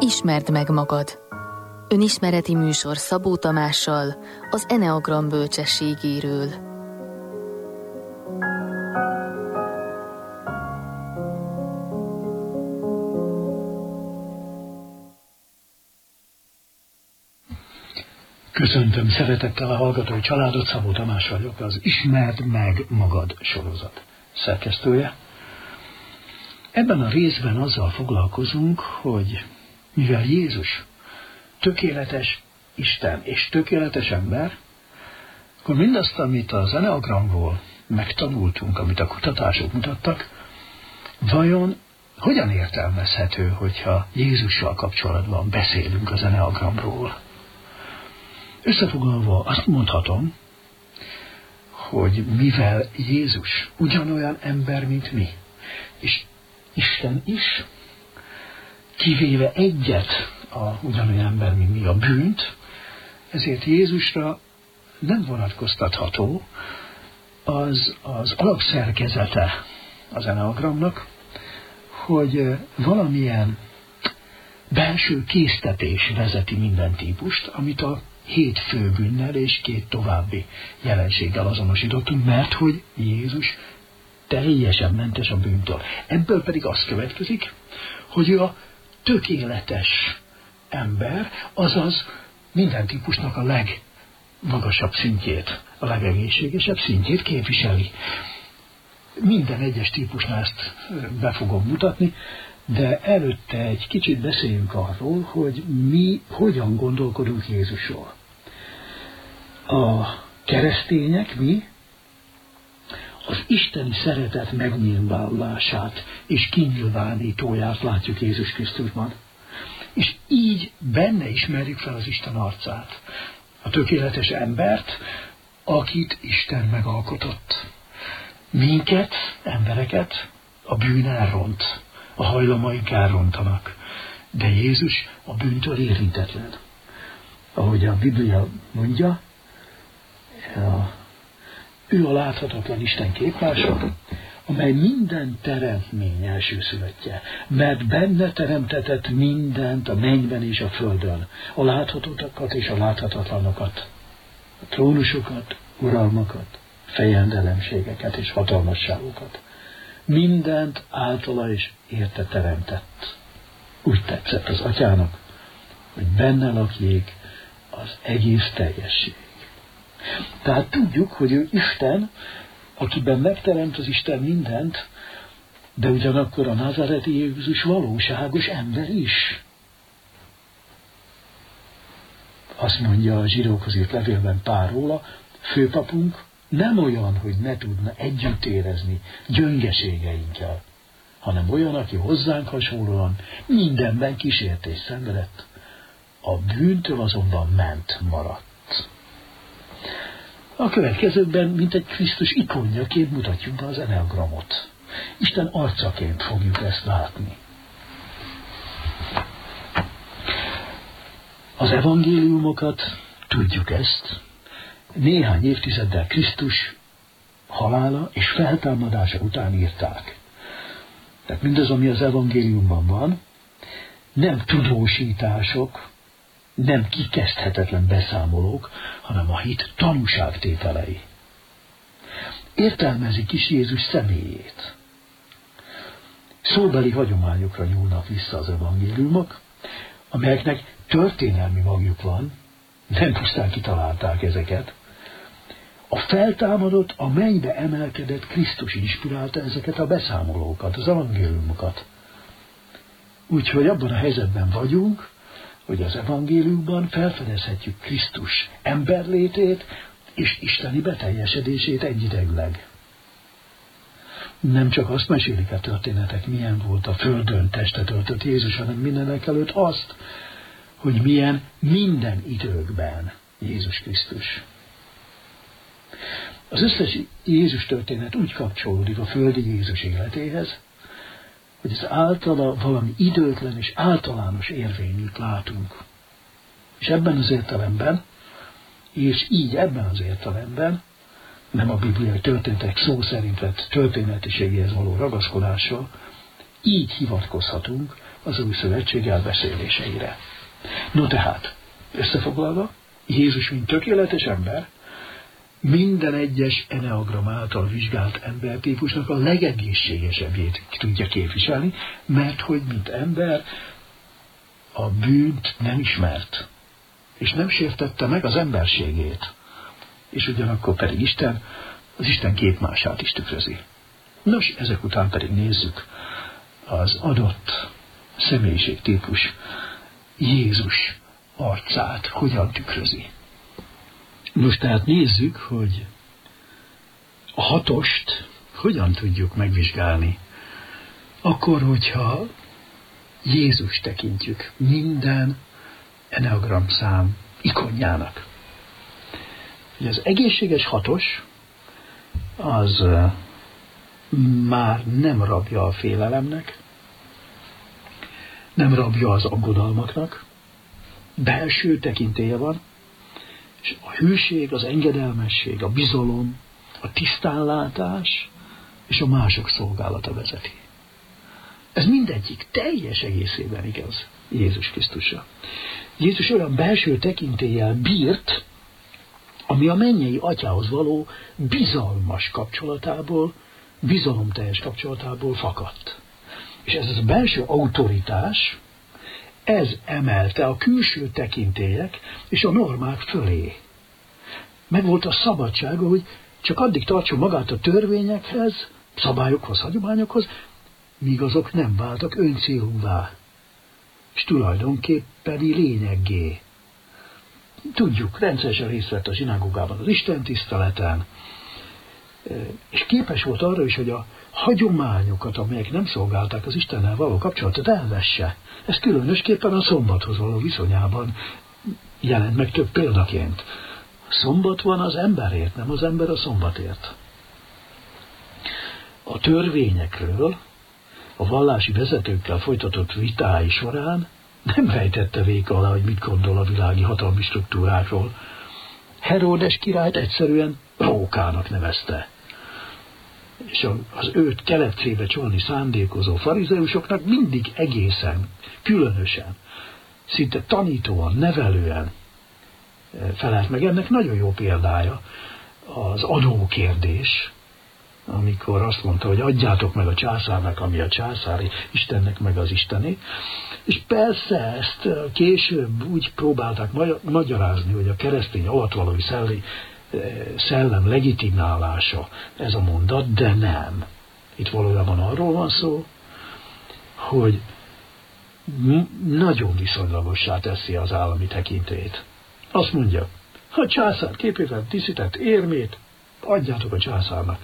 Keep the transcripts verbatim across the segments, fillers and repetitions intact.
Ismerd meg magad. Önismereti műsor Szabó Tamással, az Eneagram bölcsességéről. Köszöntöm szeretettel a hallgatói családot, Szabó Tamás vagyok, az Ismerd meg magad sorozat szerkesztője. Ebben a részben azzal foglalkozunk, hogy mivel Jézus tökéletes Isten és tökéletes ember, akkor mindazt, amit az Eneagramból megtanultunk, amit a kutatások mutattak, vajon hogyan értelmezhető, hogyha Jézussal kapcsolatban beszélünk az Eneagramról? Összefoglalva azt mondhatom, hogy mivel Jézus ugyanolyan ember, mint mi, és Isten is, kivéve egyet a ugyanolyan ember, mint mi, a bűnt, ezért Jézusra nem vonatkoztatható az, az alapszerkezete az Eneagramnak, hogy valamilyen belső késztetés vezeti minden típust, amit a hét főbűnnel és két további jelenséggel azonosítottunk, mert hogy Jézus teljesen mentes a bűntől. Ebből pedig az következik, hogy ő a tökéletes ember, azaz minden típusnak a legmagasabb szintjét, a legegészségesebb szintjét képviseli. Minden egyes típusnál ezt be fogom mutatni, de előtte egy kicsit beszéljünk arról, hogy mi hogyan gondolkodunk Jézusról. A keresztények mi az isteni szeretet megnyilvánulását és kinyilvánítóját látjuk Jézus Krisztusban. És így benne ismerjük fel az Isten arcát. A tökéletes embert, akit Isten megalkotott. Minket, embereket a bűn elront, a hajlamaink elrontanak. De Jézus a bűntől érintetlen. Ahogy a Biblia mondja, a, ő a láthatatlan Isten képmása, amely minden teremtmény elsőszülöttje, mert benne teremtetett mindent a mennyben és a földön, a láthatottakat és a láthatatlanokat, a trónusokat, uralmakat, fejendelemségeket és hatalmasságokat. Mindent általa és érte teremtett. Úgy tetszett az Atyának, hogy benne lakjék az egész teljesség. Tehát tudjuk, hogy ő Isten, akiben megteremt az Isten mindent, de ugyanakkor a názáreti Jézus valóságos ember is. Azt mondja a zsidókhoz írt levélben Pál róla, főpapunk nem olyan, hogy ne tudna együtt érezni gyöngeségeinkkel, hanem olyan, aki hozzánk hasonlóan mindenben kísértés szenvedett, a bűntől azonban ment maradt. A következőkben, mint egy Krisztus ikonjaként mutatjuk be az Eneagramot. Isten arcaként fogjuk ezt látni. Az evangéliumokat, tudjuk ezt, néhány évtizeddel Krisztus halála és feltámadása után írták. Tehát mindaz, ami az evangéliumban van, nem tudósítások, nem kikezdhetetlen beszámolók, hanem a hit tanúságtételei. Értelmezik is Jézus személyét. Szóbeli hagyományokra nyúlnak vissza az evangéliumok, amelyeknek történelmi magjuk van, nem pusztán kitalálták ezeket. A feltámadott, a mennybe emelkedett Krisztus inspirálta ezeket a beszámolókat, az evangéliumokat. Úgyhogy abban a helyzetben vagyunk, hogy az evangéliumban felfedezhetjük Krisztus emberlétét és isteni beteljesedését egyidejűleg. Nem csak azt mesélik a történetek, milyen volt a földön testet öltött Jézus, hanem mindenek előtt azt, hogy milyen minden időkben Jézus Krisztus. Az összes Jézus történet úgy kapcsolódik a földi Jézus életéhez, hogy az általa valami időtlen és általános érvényűt látunk. És ebben az értelemben, és így ebben az értelemben, nem a bibliai történetek szó szerint vett történetiségéhez való ragaszkodással, így hivatkozhatunk az új szövetség elbeszéléseire. No tehát, összefoglalva, Jézus, mint tökéletes ember, minden egyes eneagram által vizsgált embertípusnak a legegészségesebbjét tudja képviselni, mert hogy mint ember a bűnt nem ismert, és nem sértette meg az emberségét, és ugyanakkor pedig Isten az Isten képmását is tükrözi. Nos, ezek után pedig nézzük az adott személyiségtípus Jézus arcát hogyan tükrözi. Most tehát nézzük, hogy a hatost hogyan tudjuk megvizsgálni. Akkor, hogyha Jézus tekintjük minden eneagram szám ikonjának. Ugye az egészséges hatos az már nem rabja a félelemnek, nem rabja az aggodalmaknak, belső tekintélye van, és a hűség, az engedelmesség, a bizalom, a tisztánlátás és a mások szolgálata vezeti. Ez mindegyik teljes egészében igaz Jézus Krisztusra. Jézus olyan belső tekintéllyel bírt, ami a mennyei atyához való bizalmas kapcsolatából, bizalomteljes kapcsolatából fakadt. És ez az a belső autoritás, ez emelte a külső tekintélyek és a normák fölé. Megvolt a szabadsága, hogy csak addig tartson magát a törvényekhez, szabályokhoz, hagyományokhoz, míg azok nem váltak öncélúvá, és tulajdonképpeni lényeggé. Tudjuk, rendszeresen részt vett a zsinagógában az Isten tiszteleten, és képes volt arra is, hogy a hagyományokat, amelyek nem szolgálták az Istennel való kapcsolatot, elvesse. Ez különösképpen a szombathoz való viszonyában jelent meg több példaként. Szombat van az emberért, nem az ember a szombatért. A törvényekről a vallási vezetőkkel folytatott vitái során nem rejtette vék alá, hogy mit gondol a világi hatalmi struktúrákról. Heródes királyt egyszerűen rókának nevezte. És az őt kelepcébe csolni szándékozó farizeusoknak mindig egészen, különösen, szinte tanítóan, nevelően felelt meg. Ennek nagyon jó példája az adókérdés, amikor azt mondta, hogy adjátok meg a császárnak, ami a császári, Istennek meg az Istené. És persze ezt később úgy próbálták magyarázni, hogy a keresztény alatvalói szellem legitimálása ez a mondat, de nem. Itt valójában arról van szó, hogy nagyon viszonylagossá teszi az állami tekintélyt. Azt mondja, ha a császár képével díszített érmét adjátok a császárnak.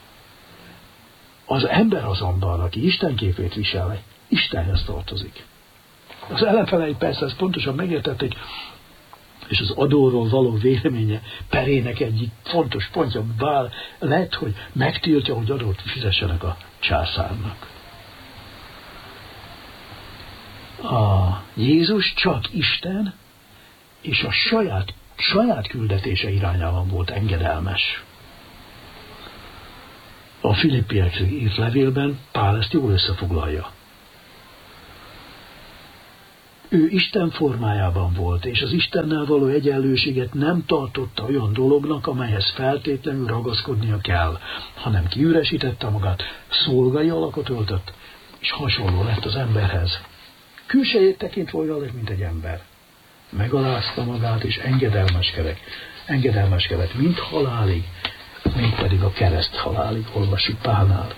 Az ember azonban, aki Isten képét visel, Istenhez tartozik. Az ellenfelei persze ezt pontosan megértették, és az adóról való véleménye perének egyik fontos pontja vál lett, hogy megtiltja, hogy adót fizessenek a császárnak. A Jézus csak Isten és a saját, saját küldetése irányában volt engedelmes. A Filippiekre írt levélben Pál ezt jól összefoglalja. Ő Isten formájában volt, és az Istennel való egyenlőséget nem tartotta olyan dolognak, amelyhez feltétlenül ragaszkodnia kell, hanem kiüresítette magát, szolgai alakot öltött, és hasonló lett az emberhez. Külsejét tekintve olyan lett, mint egy ember. Megalázta magát, és engedelmeskedett, engedelmeskedett, mint halálig, mégpedig a kereszt halálig, olvassuk Pálnál.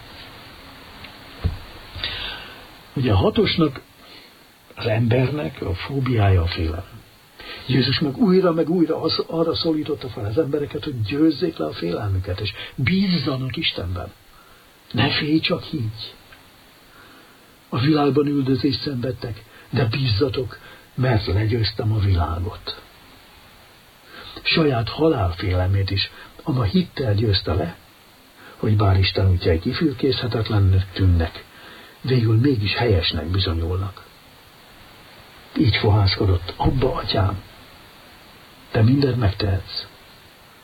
Ugye a hatosnak, az embernek a fóbiája a félelem. Jézus meg újra, meg újra az, arra szólította fel az embereket, hogy győzzék le a félelmüket, és bízzanak Istenben. Ne félj, csak higgy. A világban üldözést szenvedtek, de bízzatok, mert legyőztem a világot. Saját halálfélelmét is ama hittel győzte le, hogy bár Isten útjai kifürkészhetetlennek tűnnek, végül mégis helyesnek bizonyulnak. Így fohászkodott, abba, atyám, te mindent megtehetsz.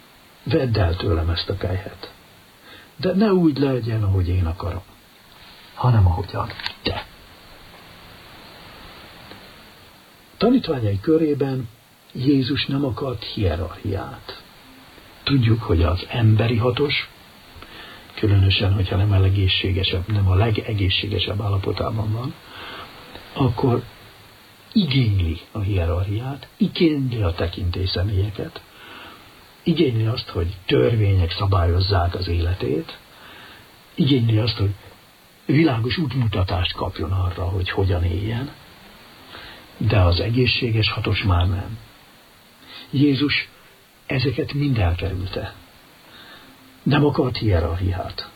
Vedd el tőlem ezt a kelyhet, de ne úgy legyen, ahogy én akarom, hanem ahogyan te. Tanítványai körében Jézus nem akart hierarchiát. Tudjuk, hogy az emberi hatos, különösen, hogyha nem a legegészségesebb, nem a legegészségesebb állapotában van, akkor igényli a hierarchiát, igényli a tekintélyszemélyeket, igényli azt, hogy törvények szabályozzák az életét, igényli azt, hogy világos útmutatást kapjon arra, hogy hogyan éljen, de az egészséges hatos már nem. Jézus ezeket mind elkerülte. Nem akart hierarchiát.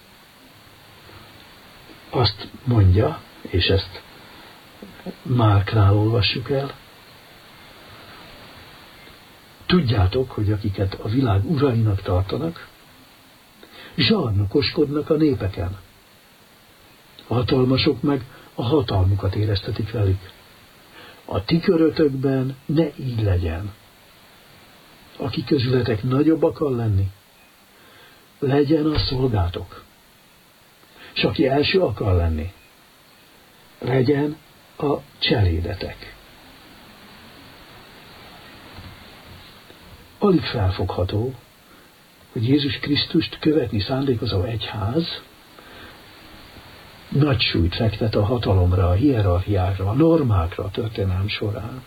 Azt mondja, és ezt Márknál olvassuk el, tudjátok, hogy akiket a világ urainak tartanak, zsarnokoskodnak a népeken. A hatalmasok meg a hatalmukat éreztetik velük. A ti körötökben ne így legyen. Aki közületek nagyobb akar lenni, legyen a szolgátok. És aki első akar lenni, legyen a cselédetek. Alig felfogható, hogy Jézus Krisztust követni szándékozó egyház nagy súlyt fektet a hatalomra, a hierarchiára, a normákra a történelem során.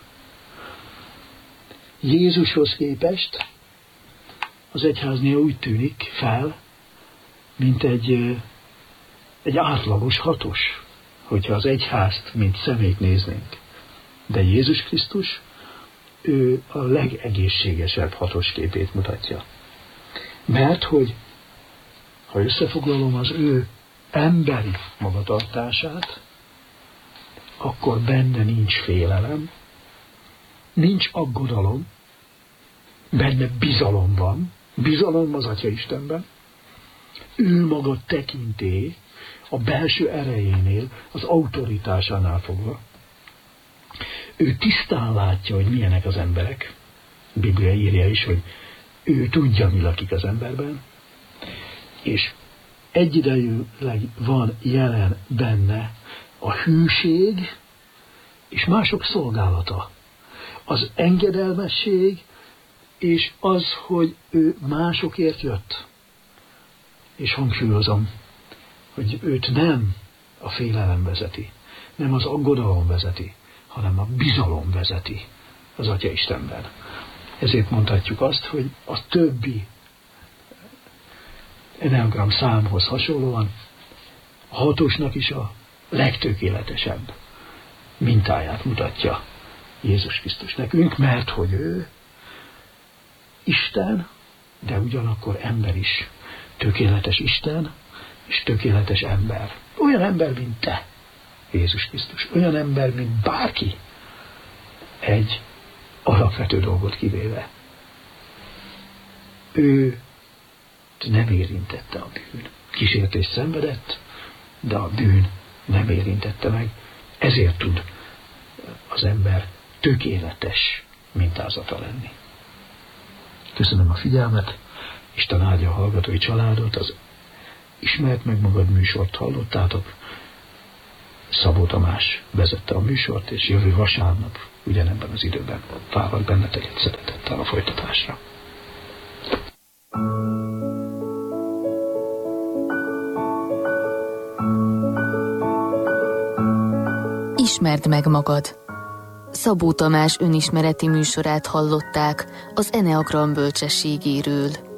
Jézushoz képest az egyháznél úgy tűnik fel, mint egy, egy átlagos hatos, hogyha az egyházt, mint személyt néznénk. De Jézus Krisztus, ő a legegészségesebb hatos képét mutatja. Mert hogy, ha összefoglalom az ő emberi magatartását, akkor benne nincs félelem, nincs aggodalom, benne bizalom van, bizalom az Atya Istenben, ő maga tekinté a belső erejénél, az autoritásánál fogva. Ő tisztán látja, hogy milyenek az emberek. A Biblia írja is, hogy ő tudja, mi lakik az emberben, és egyidejűleg van jelen benne a hűség és mások szolgálata. Az engedelmesség és az, hogy ő másokért jött. És hangsúlyozom, hogy őt nem a félelem vezeti, nem az aggodalom vezeti, hanem a bizalom vezeti az Atya Istenben. Ezért mondhatjuk azt, hogy a többi eneagram számhoz hasonlóan a hatosnak is a legtökéletesebb mintáját mutatja Jézus Krisztus nekünk, mert hogy ő Isten, de ugyanakkor ember is. Tökéletes Isten és tökéletes ember. Olyan ember, mint te, Jézus Krisztus. Olyan ember, mint bárki. Egy alapvető dolgot kivéve. Ő nem érintette a bűn. Kísértés szenvedett, de a bűn nem érintette meg. Ezért tud az ember tökéletes mintázata lenni. Köszönöm a figyelmet, Isten áldja a hallgatói családot, az Ismert meg magad műsort hallottátok. Szabó Tamás vezette a műsort, és jövő vasárnap ugyanebben az időben várlak benneteket szeretettel a folytatásra. Ismerd meg magad. Szabó Tamás önismereti műsorát hallották az Eneagram bölcsességéről.